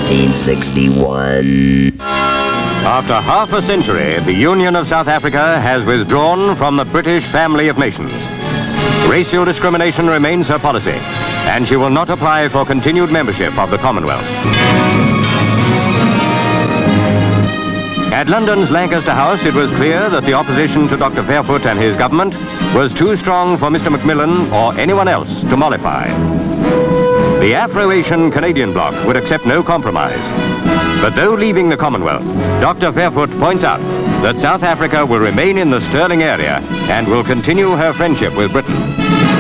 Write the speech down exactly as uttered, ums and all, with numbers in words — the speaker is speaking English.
nineteen sixty-one. After half a century, the Union of South Africa has withdrawn from the British family of nations. Racial discrimination remains her policy, and she will not apply for continued membership of the Commonwealth. At London's Lancaster House, it was clear that the opposition to Doctor Fairfoot and his government was too strong for Mister Macmillan or anyone else to mollify. The Afro-Asian Canadian bloc would accept no compromise. But though leaving the Commonwealth, Doctor Fairfoot points out that South Africa will remain in the Stirling area and will continue her friendship with Britain.